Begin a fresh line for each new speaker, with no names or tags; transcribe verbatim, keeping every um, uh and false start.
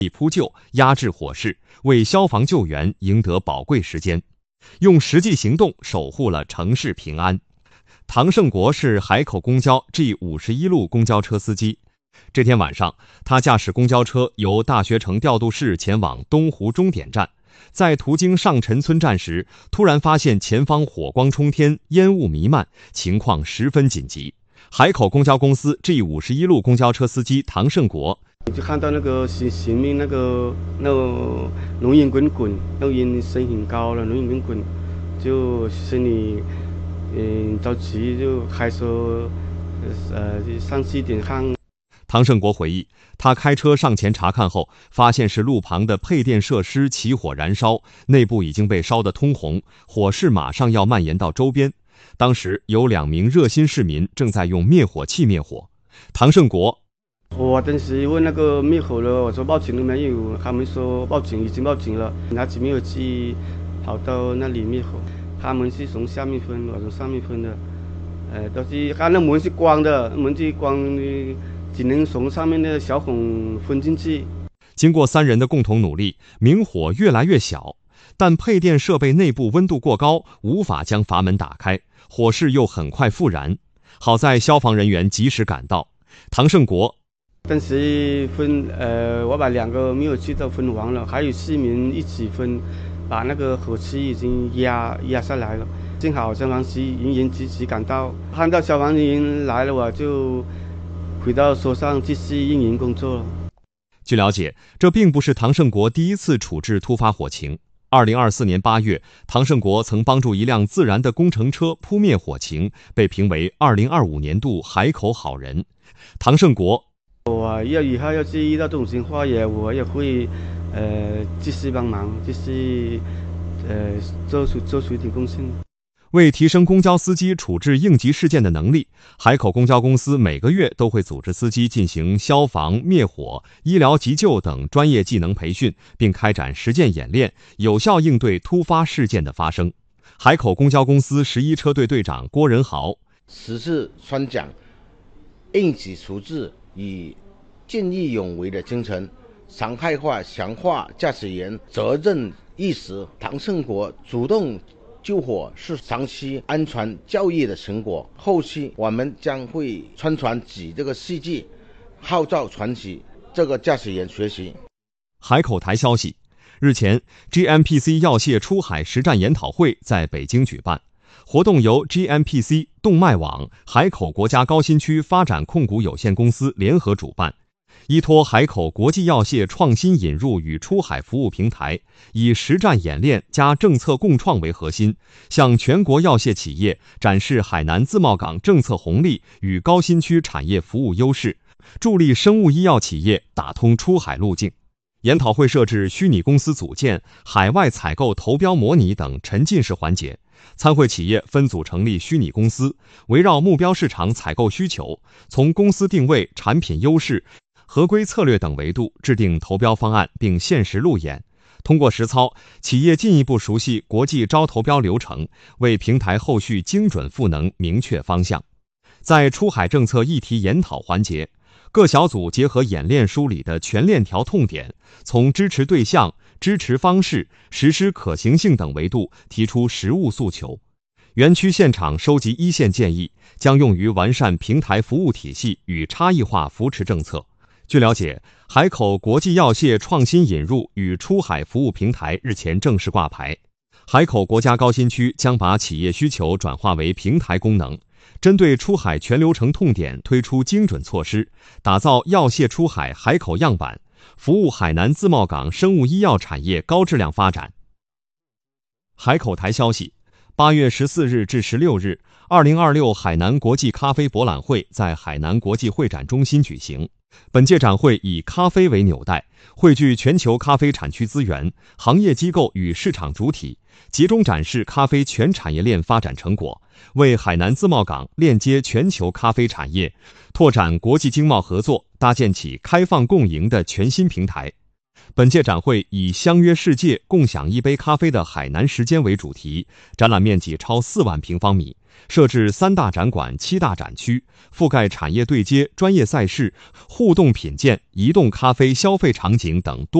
力扑救，压制火势，为消防救援赢得宝贵时间，用实际行动守护了城市平安。唐胜国是海口公交 G 五十一路公交车司机。这天晚上，他驾驶公交车由大学城调度室前往东湖终点站，在途经上陈村站时，突然发现前方火光冲天，烟雾弥漫，情况十分紧急。海口公交公司 G 五十一路公交车司机唐胜国
就看到那个前前面那个那个浓烟滚滚，那个烟声很高了，浓烟滚滚，就心里嗯着急，就开车呃上去点看。
唐胜国回忆，他开车上前查看后，发现是路旁的配电设施起火燃烧，内部已经被烧得通红，火势马上要蔓延到周边。当时有两名热心市民正在用灭火器灭火。唐胜国，
我当时问那个灭火了，我说报警了没有？他们说报警，已经报警了，拿起灭火器跑到那里灭火。他们是从下面喷，我从上面喷的，呃，都是他那门是关的，门是关，只能从上面的小孔分进去。
经过三人的共同努力，明火越来越小，但配电设备内部温度过高，无法将阀门打开，火势又很快复燃。好在消防人员及时赶到。唐胜国，
当时分呃，我把两个灭火器都分完了，还有市民一起分，把那个火势已经压压下来了。幸好消防局人员及时赶到，看到消防人员来了，我就回到车上继续运营工作了。
据了解，这并不是唐胜国第一次处置突发火情。二零二四年八月，唐胜国曾帮助一辆自燃的工程车扑灭火情，被评为二零二五年度海口好人。唐胜国，
我要以后要是遇到这种情况，也我也会呃继续帮忙，继续呃做出做出一点贡献。
为提升公交司机处置应急事件的能力，海口公交公司每个月都会组织司机进行消防、灭火、医疗急救等专业技能培训，并开展实践演练，有效应对突发事件的发生。海口公交公司十一车队队长郭仁豪，
十次宣讲应急处置以见义勇为的精神，常态化强化驾驶员责任意识。唐胜国主动救火是长期安全教育的成果，后期我们将会宣传几这个事迹，号召传奇这个驾驶员学习。
海口台消息，日前 G M P C 药械出海实战研讨会在北京举办，活动由 G M P C、动脉网、海口国家高新区发展控股有限公司联合主办。依托海口国际药械创新引入与出海服务平台，以实战演练加政策共创为核心，向全国药械企业展示海南自贸港政策红利与高新区产业服务优势，助力生物医药企业打通出海路径。研讨会设置虚拟公司组建、海外采购投标模拟等沉浸式环节，参会企业分组成立虚拟公司，围绕目标市场采购需求，从公司定位、产品优势、合规策略等维度制定投标方案并限时路演。通过实操，企业进一步熟悉国际招投标流程，为平台后续精准赋能明确方向。在出海政策议题研讨环节，各小组结合演练梳理的全链条痛点，从支持对象、支持方式、实施可行性等维度提出实务诉求。园区现场收集一线建议，将用于完善平台服务体系与差异化扶持政策。据了解，海口国际药械创新引入与出海服务平台日前正式挂牌。海口国家高新区将把企业需求转化为平台功能，针对出海全流程痛点推出精准措施，打造药械出海海口样板，服务海南自贸港生物医药产业高质量发展。海口台消息，八月十四日至十六日，二零二六海南国际咖啡博览会在海南国际会展中心举行。本届展会以咖啡为纽带，汇聚全球咖啡产区资源、行业机构与市场主体，集中展示咖啡全产业链发展成果，为海南自贸港链接全球咖啡产业，拓展国际经贸合作，搭建起开放共赢的全新平台。本届展会以相约世界，共享一杯咖啡的海南时间为主题，展览面积超四万平方米， 设置三大展馆、七大展区，覆盖产业对接、专业赛事、互动品鉴、移动咖啡消费场景等多